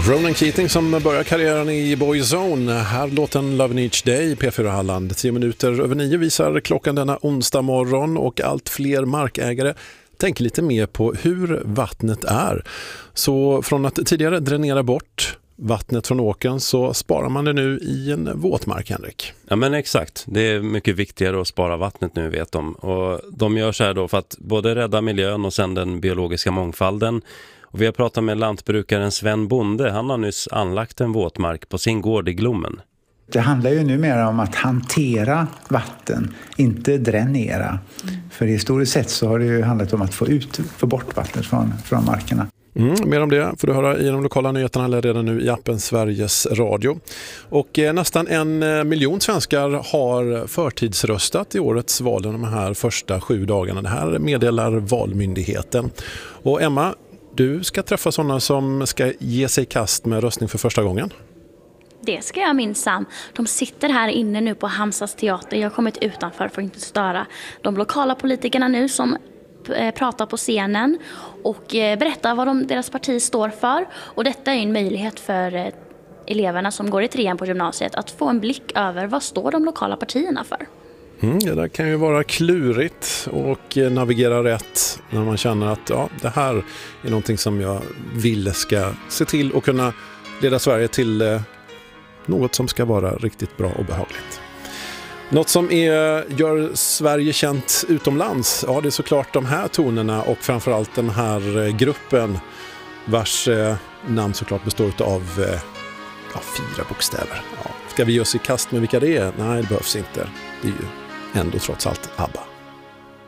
Ronan Keating som börjar karriären i Boyzone. Här låten Love Each Day, P4 Halland. 10 minuter över 9 visar klockan denna onsdag morgon och allt fler markägare tänker lite mer på hur vattnet är. Så från att tidigare dränera bort vattnet från åkern så sparar man det nu i en våtmark, Henrik. Ja men exakt, det är mycket viktigare att spara vattnet nu vet de. Och de gör så här då för att både rädda miljön och sen den biologiska mångfalden. Och vi har pratat med lantbrukaren Sven Bonde, han har nyss anlagt en våtmark på sin gård i Glommen. Det handlar ju numera om att hantera vatten, inte dränera. För historiskt sett så har det ju handlat om att få bort vattnet från markerna. Mer om det får du höra i de lokala nyheterna eller redan nu i appen Sveriges Radio. Och nästan 1 miljon svenskar har förtidsröstat i årets val de här första 7 dagarna. Det här meddelar Valmyndigheten. Och Emma, du ska träffa sådana som ska ge sig i kast med röstning för första gången. Det ska jag minsann. De sitter här inne nu på Hamsas teater. Jag har kommit utanför för att inte störa de lokala politikerna nu som pratar på scenen och berättar vad deras parti står för. Och detta är en möjlighet för eleverna som går i 3:an på gymnasiet att få en blick över vad står de lokala partierna för. Det där kan ju vara klurigt och navigera rätt när man känner att det här är någonting som jag vill ska se till och kunna leda Sverige till något som ska vara riktigt bra och behagligt. Något som gör Sverige känt utomlands, det är såklart de här tonerna och framförallt den här gruppen vars namn såklart består av 4 bokstäver. Ska vi ge oss i kast med vilka det är? Nej, det behövs inte. Det är ju ändå trots allt ABBA.